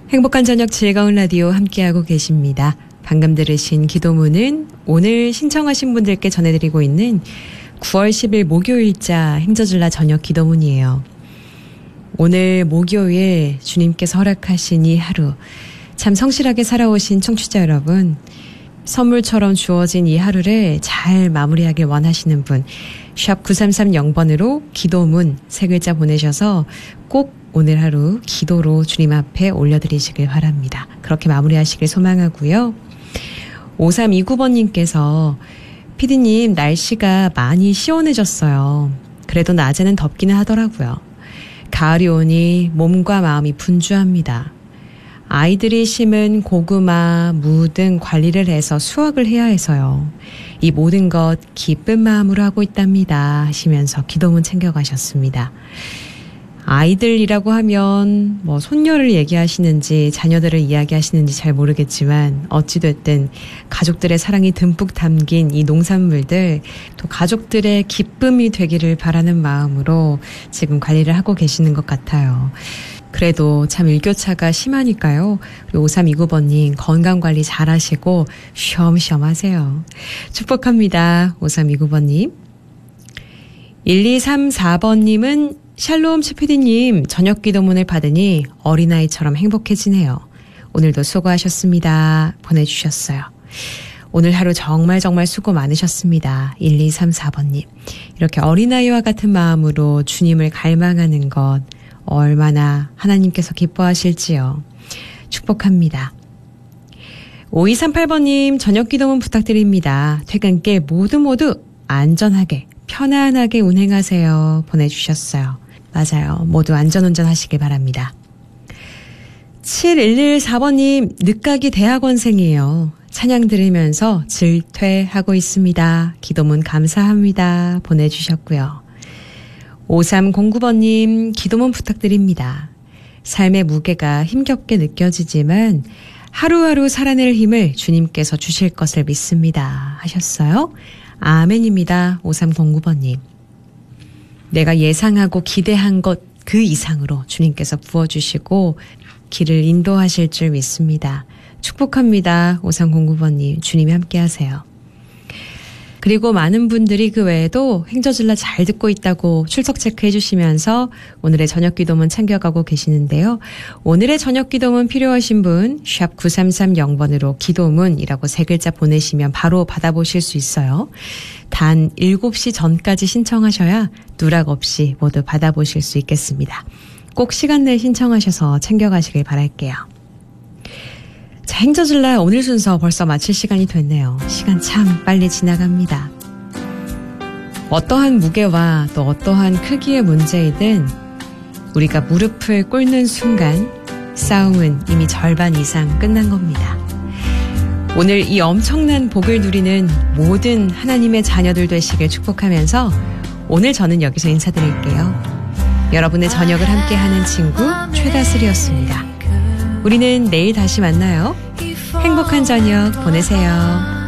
행복한 저녁 즐거운 라디오 함께하고 계십니다. 방금 들으신 기도문은 오늘 신청하신 분들께 전해드리고 있는 9월 10일 목요일자 행저질라 저녁 기도문이에요. 오늘 목요일 주님께서 허락하신 이 하루, 참 성실하게 살아오신 청취자 여러분, 선물처럼 주어진 이 하루를 잘 마무리하길 원하시는 분, 샵 9330번으로 기도문 3글자 보내셔서 꼭 오늘 하루 기도로 주님 앞에 올려드리시길 바랍니다. 그렇게 마무리하시길 소망하고요. 5329번님께서 피디님 날씨가 많이 시원해졌어요. 그래도 낮에는 덥기는 하더라고요. 가을이 오니 몸과 마음이 분주합니다. 아이들이 심은 고구마, 무 등 관리를 해서 수확을 해야 해서요. 이 모든 것 기쁜 마음으로 하고 있답니다 하시면서 기도문 챙겨가셨습니다. 아이들이라고 하면 뭐 손녀를 얘기하시는지 자녀들을 이야기하시는지 잘 모르겠지만 어찌됐든 가족들의 사랑이 듬뿍 담긴 이 농산물들, 또 가족들의 기쁨이 되기를 바라는 마음으로 지금 관리를 하고 계시는 것 같아요. 그래도 참 일교차가 심하니까요. 우리 5329번님 건강관리 잘 하시고 쉬엄쉬엄 하세요. 축복합니다. 5329번님. 1234번님은 샬롬 치피디님 저녁 기도문을 받으니 어린아이처럼 행복해지네요. 오늘도 수고하셨습니다. 보내주셨어요. 오늘 하루 정말 수고 많으셨습니다. 1234번님. 이렇게 어린아이와 같은 마음으로 주님을 갈망하는 것 얼마나 하나님께서 기뻐하실지요. 축복합니다. 5238번님 저녁 기도문 부탁드립니다. 퇴근길 모두 안전하게 편안하게 운행하세요. 보내주셨어요. 맞아요. 모두 안전운전 하시길 바랍니다. 7114번님 늦가기 대학원생이에요. 찬양 들으면서 질퇴하고 있습니다. 기도문 감사합니다. 보내주셨고요. 5309번님 기도문 부탁드립니다. 삶의 무게가 힘겹게 느껴지지만 하루하루 살아낼 힘을 주님께서 주실 것을 믿습니다. 하셨어요. 아멘입니다. 5309번님. 내가 예상하고 기대한 것 그 이상으로 주님께서 부어주시고 길을 인도하실 줄 믿습니다. 축복합니다. 5309번님. 주님이 함께 하세요. 그리고 많은 분들이 그 외에도 행저질라 잘 듣고 있다고 출석 체크해 주시면서 오늘의 저녁 기도문 챙겨가고 계시는데요. 오늘의 저녁 기도문 필요하신 분 샵 9330번으로 기도문이라고 3글자 보내시면 바로 받아보실 수 있어요. 단 7시 전까지 신청하셔야 누락 없이 모두 받아보실 수 있겠습니다. 꼭 시간 내에 신청하셔서 챙겨가시길 바랄게요. 자, 행저질라 오늘 순서 벌써 마칠 시간이 됐네요. 시간 참 빨리 지나갑니다. 어떠한 무게와 또 어떠한 크기의 문제이든 우리가 무릎을 꿇는 순간 싸움은 이미 절반 이상 끝난 겁니다. 오늘 이 엄청난 복을 누리는 모든 하나님의 자녀들 되시길 축복하면서 오늘 저는 여기서 인사드릴게요. 여러분의 저녁을 함께하는 친구 최다슬이었습니다. 우리는 내일 다시 만나요. 행복한 저녁 보내세요.